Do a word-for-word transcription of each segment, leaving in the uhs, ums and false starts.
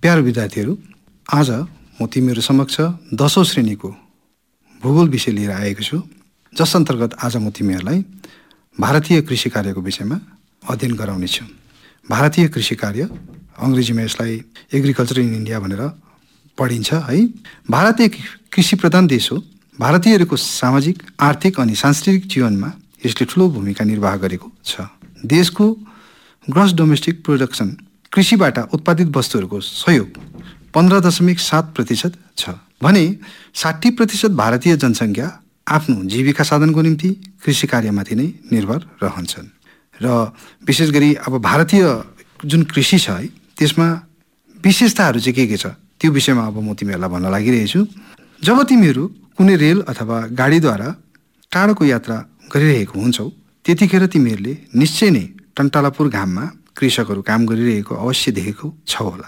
प्यारो विद्यार्थीहरू, आज म तिमीहरू समक्ष दशौं श्रेणीको भूगोल विषय लिएर आएको छु, जस अन्तर्गत आज म तिमीहरूलाई भारतीय कृषि कार्यको विषयमा अध्ययन गराउनेछु। भारतीय कृषि कार्य, अङ्ग्रेजीमा यसलाई एग्रिकल्चर इन इन्डिया भनेर पढिन्छ है। भारत एक कृषि प्रधान देश हो। भारतीयहरूको सामाजिक, आर्थिक अनि सांस्कृतिक जीवनमा यसले ठुलो भूमिका निर्वाह गरेको छ। देशको ग्रस डोमेस्टिक प्रोडक्सन, कृषिबाट उत्पादित वस्तुहरूको सहयोग पन्ध्र दशमिक सात प्रतिशत छ भने साठी प्रतिशत भारतीय जनसङ्ख्या आफ्नो जीविका साधनको निम्ति कृषि कार्यमाथि नै निर्भर रहन्छन्। र विशेष गरी अब भारतीय जुन कृषि छ है, त्यसमा विशेषताहरू चाहिँ के के छ त्यो विषयमा अब म तिमीहरूलाई भन्न लागिरहेछु। जब तिमीहरू कुनै रेल अथवा गाडीद्वारा टाढोको यात्रा गरिरहेको हुन्छौ, त्यतिखेर तिमीहरूले निश्चय नै टन्टालापुर घाममा कृषकहरू काम गरिरहेको अवश्य देखेको छौ होला,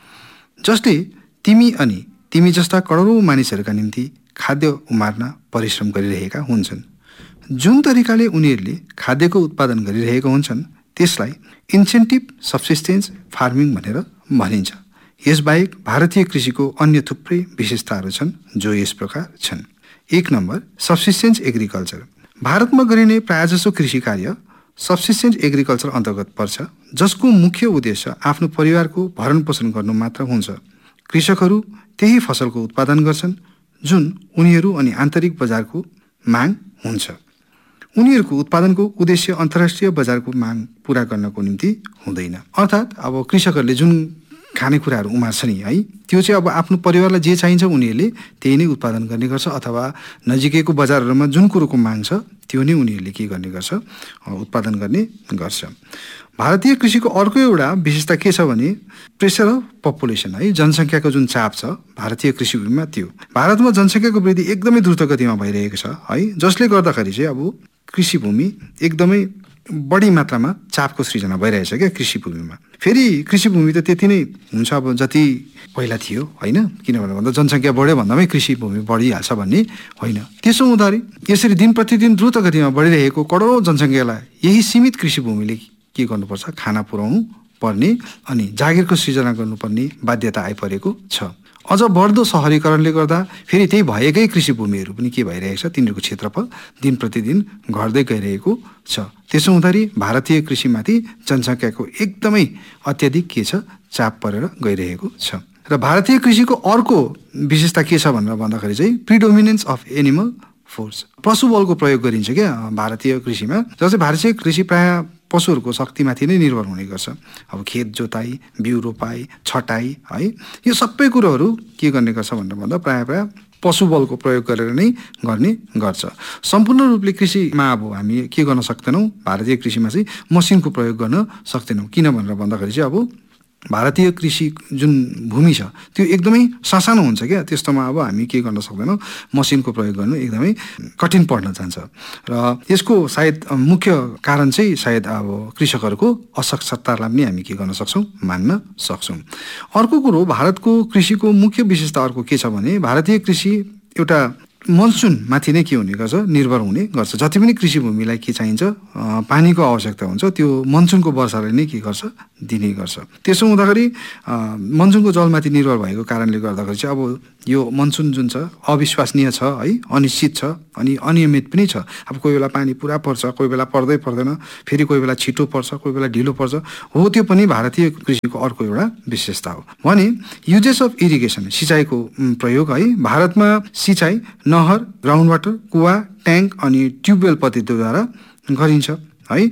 जसले तिमी अनि तिमी जस्ता करोडौँ मानिसहरूका निम्ति खाद्य उमार्न परिश्रम गरिरहेका हुन्छन्। जुन तरिकाले उनीहरूले खाद्यको उत्पादन गरिरहेका हुन्छन् त्यसलाई इन्सेन्टिभ सब्सिस्टेन्स फार्मिङ भनेर भनिन्छ। यसबाहेक भारतीय कृषिको अन्य थुप्रै विशेषताहरू छन् जो यस प्रकार छन्। एक नम्बर, सब्सिस्टेन्स एग्रिकल्चर। भारतमा गरिने प्रायःजसो कृषि कार्य सब्सिस्टेन्स एग्रिकल्चर अन्तर्गत पर्छ, जसको मुख्य उद्देश्य आफ्नो परिवारको भरण पोषण गर्नु मात्र हुन्छ। कृषकहरू त्यही फसलको उत्पादन गर्छन् जुन उनीहरू अनि आन्तरिक बजारको माग हुन्छ। उनीहरूको उत्पादनको उद्देश्य अन्तर्राष्ट्रिय बजारको माग पूरा गर्नको निम्ति हुँदैन। अर्थात् अब कृषकहरूले जुन खानेकुराहरू उमार्छ नि है, त्यो चाहिँ अब आफ्नो परिवारलाई जे चाहिन्छ उनीहरूले त्यही नै उत्पादन गर्ने गर्छ, अथवा नजिकैको बजारहरूमा जुन कुरोको माग छ त्यो नै उनीहरूले के गर्ने गर्छ, उत्पादन गर्ने गर्छ। भारतीय कृषिको अर्को एउटा विशेषता के छ भने प्रेसर अफ पपुलेसन है, जनसङ्ख्याको जुन चाप छ भारतीय कृषि भूमिमा, त्यो भारतमा जनसङ्ख्याको वृद्धि एकदमै द्रुत गतिमा भइरहेको छ है, जसले गर्दाखेरि चाहिँ अब कृषि भूमि एकदमै बढी मात्रामा चापको सृजना भइरहेछ क्या कृषि भूमिमा। फेरि कृषि भूमि त त्यति नै हुन्छ अब जति पहिला थियो होइन, किनभने भन्दा जनसङ्ख्या बढ्यो भन्दामै कृषि भूमि बढिहाल्छ भन्ने होइन। त्यसो हुँदाखेरि यसरी दिन प्रतिदिन द्रुत गतिमा बढिरहेको करोडौँ जनसङ्ख्यालाई यही सीमित कृषि भूमिले के गर्नुपर्छ, खाना पुर्याउनु पर्ने अनि जागिरको सृजना गर्नुपर्ने बाध्यता आइपरेको छ। अझ बढ्दो सहरीकरणले गर्दा फेरि त्यही भएकै कृषि भूमिहरू पनि के भइरहेको छ, तिनीहरूको क्षेत्रफल दिन प्रतिदिन घट्दै गइरहेको छ। त्यसो हुँदाखेरि भारतीय कृषिमाथि जनसङ्ख्याको एकदमै अत्याधिक के छ, चाप परेर गइरहेको छ। र भारतीय कृषिको अर्को विशेषता के छ भनेर भन्दाखेरि चाहिँ प्रिडोमिनेन्स अफ एनिमल फोर्स, पशुबलको प्रयोग गरिन्छ क्या भारतीय कृषिमा, जस्तै भारतीय कृषि प्रायः पशुहरूको शक्तिमाथि नै निर्भर हुने गर्छ। अब खेत जोताई, बिउ रोपाई, छटाई है, यो सबै कुरोहरू के गर्ने गर्छ भनेर भन्दा प्रायः प्रायः पशुबलको प्रयोग गरेर नै गर्ने गर्छ। सम्पूर्ण रूपले कृषिमा अब हामी के गर्न सक्दैनौँ, भारतीय कृषिमा चाहिँ मसिनको प्रयोग गर्न सक्दैनौँ। किन भनेर भन्दाखेरि चाहिँ अब भारतीय कृषि जुन भूमि छ त्यो एकदमै सासानो हुन्छ क्या, त्यस्तोमा अब हामी के गर्न सक्दैनौँ, मसिनको प्रयोग गर्नु एकदमै कठिन पर्न जान्छ। र यसको सायद मुख्य कारण चाहिँ सायद अब कृषकहरूको असक्षमतालाई पनि हामी के गर्न सक्छौँ, मान्न सक्छौँ। अर्को कुरो, भारतको कृषिको मुख्य विशेषता अर्को के छ भने भारतीय कृषि एउटा मनसुन माथि नै के हुने गर्छ, निर्भर हुने गर्छ। जति पनि कृषि भूमिलाई के चाहिन्छ, पानीको आवश्यकता हुन्छ, त्यो मनसुनको वर्षाले नै के गर्छ, दिने गर्छ। त्यसो हुँदाखेरि मनसुनको जलमाथि निर्भर भएको कारणले गर्दाखेरि चाहिँ अब यो मनसुन जुन छ अविश्वसनीय छ है, अनिश्चित छ अनि अनियमित पनि छ। अब कोही बेला पानी पुरा पर्छ, कोही बेला पर्दै पर्दैन, फेरि कोही बेला छिटो पर्छ, कोही बेला ढिलो पर्छ हो। त्यो पनि भारतीय कृषिको अर्को एउटा विशेषता हो। भने युजेस अफ इरिगेसन, सिँचाइको प्रयोग है, भारतमा सिँचाइ नहर, ग्राउन्ड वाटर, कुवा, ट्याङ्क अनि ट्युबवेल पद्धतिद्वारा गरिन्छ है।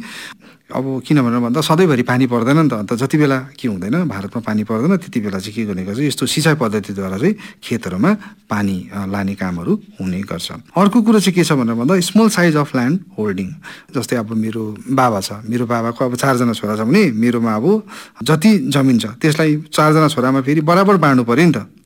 अब किन भनेर भन्दा सधैँभरि पानी पर्दैन नि त, अन्त जति बेला के हुँदैन, भारतमा पानी पर्दैन त्यति बेला चाहिँ के गर्ने गर्छ, यस्तो सिँचाइ पद्धतिद्वारा चाहिँ खेतहरूमा पानी लाने कामहरू हुने गर्छ। अर्को कुरो चाहिँ के छ भनेर भन्दा small size of land holding. जस्तै अब मेरो बाबा छ, मेरो बाबाको अब चारजना छोरा छ भने मेरोमा अब जति जमिन छ त्यसलाई चारजना छोरामा फेरि बराबर बाँड्नु पऱ्यो नि त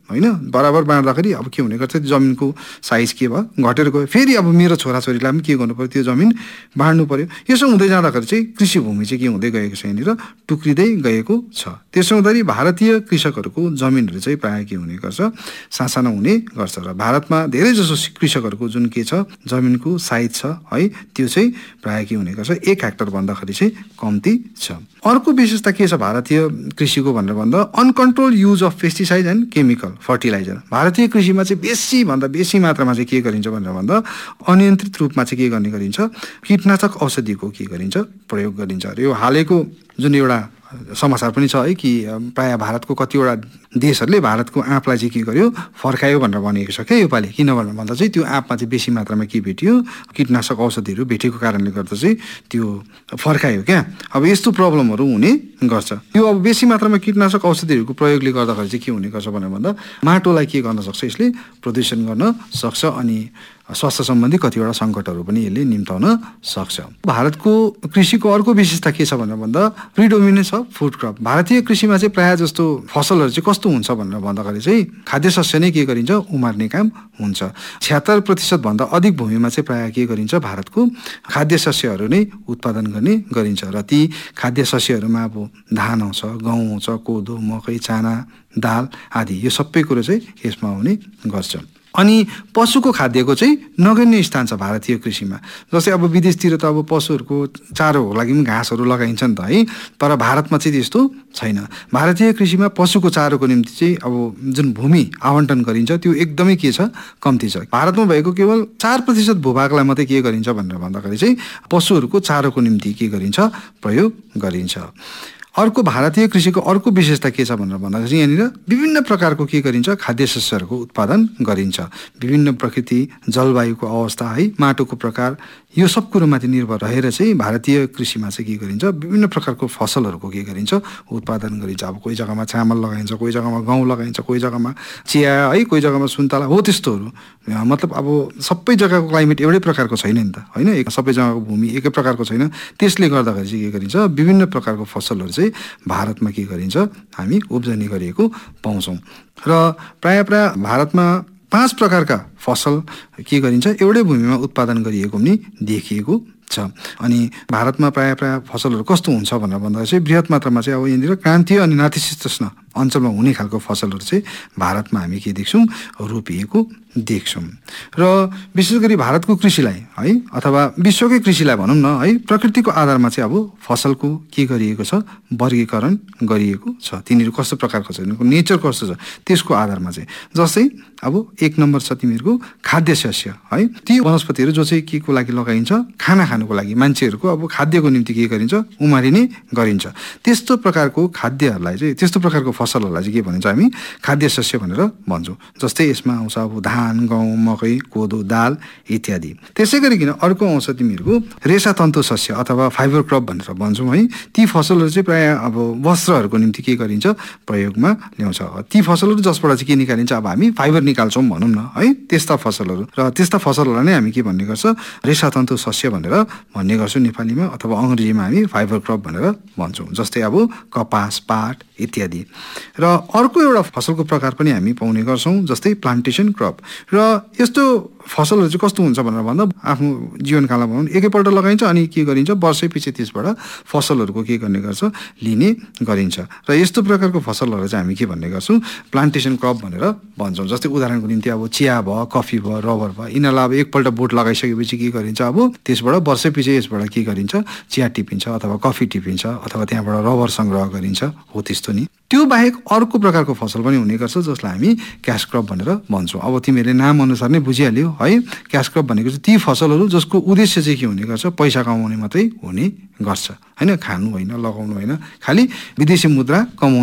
होइन, बराबर बाँड्दाखेरि अब के हुने गर्छ, जमिनको साइज के भयो, घटेर गयो, फेरि अब मेरो छोराछोरीलाई पनि के गर्नु पऱ्यो, त्यो जमिन बाँड्नु पऱ्यो। यसो हुँदै जाँदाखेरि चाहिँ कृषि भूमि चाहिँ के हुँदै गएको छ, यहाँनिर टुक्रिँदै गएको छ। त्यसो हुँदाखेरि भारतीय कृषकहरूको जमिनहरू चाहिँ प्रायः के हुने गर्छ, सासानो हुने गर्छ। र भारतमा धेरै जसो कृषकहरूको जुन के छ, जमिनको साइज छ है, त्यो चाहिँ प्रायः के हुने गर्छ, एक हेक्टर भन्दाखेरि चाहिँ कम्ती छ। अर्को विशेषता के छ भारतीय कृषिको भनेर भन्दा uncontrolled use of pesticide and chemical fertiliser. भारतीय कृषिमा चाहिँ बेसी भन्दा बेसी मात्रामा चाहिँ के गरिन्छ भनेर भन्दा अनियन्त्रित रूपमा चाहिँ के गर्ने गरिन्छ, कीटनाशक औषधिको के गरिन्छ, प्रयोग गरिन्छ। र यो हालैको जुन एउटा समाचार पनि छ है कि प्रायः भारतको कतिवटा देशहरूले भारतको आँपलाई चाहिँ के गर्यो, फर्कायो भनेर भनेको छ क्या योपालि। किन भनेर भन्दा चाहिँ त्यो आँपमा चाहिँ बेसी मात्रामा के भेटियो, कीटनाशक औषधिहरू भेटेको कारणले गर्दा चाहिँ त्यो फर्कायो क्या। अब यस्तो प्रब्लमहरू हुने गर्छ। यो अब बेसी मात्रामा कीटनाशक औषधिहरूको प्रयोगले गर्दाखेरि चाहिँ के हुने गर्छ भनेर भन्दा माटोलाई के गर्न सक्छ, यसले प्रदूषण गर्न सक्छ अनि स्वास्थ्य सम्बन्धी कतिवटा सङ्कटहरू पनि यसले निम्ताउन सक्छ। भारतको कृषिको अर्को विशेषता के छ भनेर भन्दा प्रिडोमिनेन्स अफ फुड क्रप। भारतीय कृषिमा चाहिँ प्रायः जस्तो फसलहरू चाहिँ कस्तो हुन्छ भनेर भन्दाखेरि चाहिँ खाद्य शस्य नै के गरिन्छ, उमार्ने काम हुन्छ। छ्यात्तर प्रतिशत भन्दा अधिक भूमिमा चाहिँ प्रायः के गरिन्छ, भारतको खाद्य शस्यहरू नै उत्पादन गर्ने गरिन्छ। र ती खाद्य शस्यहरूमा अब धान आउँछ, गहुँ आउँछ, कोदो, मकै, चाना, दाल आदि यो सबै कुरो चाहिँ यसमा हुने गर्छ। अनि पशुको खाद्यको चाहिँ नगण्य स्थान छ भारतीय कृषिमा। जस्तै अब विदेशतिर त अब पशुहरूको चारोको लागि पनि घाँसहरू लगाइन्छ नि त है, तर भारतमा चाहिँ त्यस्तो छैन। भारतीय कृषिमा पशुको चारोको निम्ति चाहिँ अब जुन भूमि आवन्टन गरिन्छ त्यो एकदमै के छ, कम्ती छ। भारतमा भएको केवल चार प्रतिशत भूभागलाई मात्रै के गरिन्छ भनेर भन्दाखेरि चाहिँ पशुहरूको चारोको निम्ति के गरिन्छ, प्रयोग गरिन्छ। अर्को भारतीय कृषिको अर्को विशेषता के छ भनेर भन्दाखेरि चाहिँ यहाँनिर विभिन्न प्रकारको के गरिन्छ, खाद्य शस्यहरूको उत्पादन गरिन्छ। विभिन्न प्रकृति, जलवायुको अवस्था है, माटोको प्रकार, यो सब कुरोमाथि निर्भर रहेर चाहिँ भारतीय कृषिमा चाहिँ के गरिन्छ, विभिन्न प्रकारको फसलहरूको के गरिन्छ, उत्पादन गरिन्छ। अब कोही जग्गामा चामल लगाइन्छ, कोही जग्गामा गहुँ लगाइन्छ, कोही जग्गामा चिया है, कोही जग्गामा सुन्तला हो, त्यस्तोहरू। मतलब अब सबै जग्गाको क्लाइमेट एउटै प्रकारको छैन नि त होइन, सबै जग्गाको भूमि एकै प्रकारको छैन। त्यसले गर्दाखेरि चाहिँ के गरिन्छ, विभिन्न प्रकारको फसलहरू चाहिँ भारतमा के गरिन्छ, हामी उब्जनी गरिएको पाउँछौँ। र प्रायः प्रायः भारतमा पाँच प्रकारका फसल के गरिन्छ, एउटै भूमिमा उत्पादन गरिएको पनि देखिएको छ। अनि भारतमा प्रायः प्रायः फसलहरू कस्तो हुन्छ भनेर भन्दा चाहिँ बृहत मात्रामा चाहिँ अब यहाँनिर क्रान्तीय अनि नातिशीतोष्ण अञ्चलमा हुने खालको फसलहरू चाहिँ भारतमा हामी के देख्छौँ, रोपिएको देख्छौँ। र विशेष गरी भारतको कृषिलाई है अथवा विश्वकै कृषिलाई भनौँ न है, प्रकृतिको आधारमा चाहिँ अब फसलको के गरिएको छ, वर्गीकरण गरिएको छ। तिनीहरू कस्तो प्रकारको छ, तिनीहरूको नेचर कस्तो छ, त्यसको आधारमा चाहिँ। जस्तै अब एक नम्बर छ तिमीहरूको खाद्य शस्य है, ती वनस्पतिहरू जो चाहिँ के को लागि लगाइन्छ, खाना खानुको लागि, मान्छेहरूको अब खाद्यको निम्ति के गरिन्छ, उमारिने गरिन्छ। त्यस्तो प्रकारको खाद्यहरूलाई चाहिँ, त्यस्तो प्रकारको फसलहरूलाई चाहिँ के भनिन्छ, हामी खाद्य शस्य भनेर भन्छौँ। जस्तै यसमा आउँछ अब धान, गहुँ, मकै, कोदो, दाल इत्यादि। त्यसै गरिकन अर्को आउँछ तिमीहरूको रेसा तन्तु शस्य अथवा फाइबर क्रप भनेर भन्छौँ है। ती फसलहरू चाहिँ प्रायः अब वस्त्रहरूको निम्ति के गरिन्छ, प्रयोगमा ल्याउँछ। ती फसलहरू जसबाट चाहिँ के निकालिन्छ, अब हामी फाइबर निकाल्छौँ भनौँ न है, त्यस्ता फसलहरू। र त्यस्ता फसलहरूलाई नै हामी के भन्ने गर्छ, रेसा तन्तु शस्य भनेर भन्ने गर्छौँ नेपालीमा, अथवा अङ्ग्रेजीमा हामी फाइबर क्रप भनेर भन्छौँ। जस्तै अब कपास, पाट इत्यादि। र अर्को एउटा फसलको प्रकार पनि हामी पाउने गर्छौँ, जस्तै प्लान्टेसन क्रप। र यस्तो फसलहरू चाहिँ कस्तो हुन्छ भनेर भन्दा आफ्नो जीवनकालमा भनौँ एकैपल्ट लगाइन्छ अनि के गरिन्छ, वर्षै पछि त्यसबाट फसलहरूको के गर्ने गर्छ, लिने गरिन्छ। र यस्तो प्रकारको फसलहरू चाहिँ हामी के भन्ने गर्छौँ, प्लान्टेसन क्रप भनेर भन्छौँ। जस्तै उदाहरणको निम्ति अब चिया भयो, कफी भयो, रबर भयो, यिनीहरूलाई अब एकपल्ट बोट लगाइसकेपछि के गरिन्छ, अब त्यसबाट वर्षै पछि यसबाट के गरिन्छ, चिया टिपिन्छ अथवा कफी टिपिन्छ अथवा त्यहाँबाट रबर सङ्ग्रह गरिन्छ, हो त्यस्तो नि। त्यो बाहेक अर्को प्रकारको फसल पनि हुने गर्छ जसलाई हामी क्यास क्रप भनेर भन्छौँ। अब तिमीहरूले नाम अनुसार नै बुझिहाल्यौ है, क्यास क्रप भनेको चाहिँ ती फसलहरू जसको उद्देश्य चाहिँ के हुने गर्छ, पैसा कमाउने मात्रै हुने गर्छ होइन, खानु होइन, लगाउनु होइन, खालि विदेशी मुद्रा कमाउनु